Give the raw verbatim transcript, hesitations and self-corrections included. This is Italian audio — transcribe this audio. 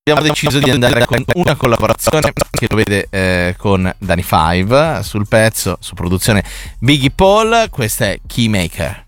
abbiamo deciso di andare con una collaborazione che lo vede eh, con Danny Five sul pezzo, su produzione Biggie Paul. Questa è Keymaker.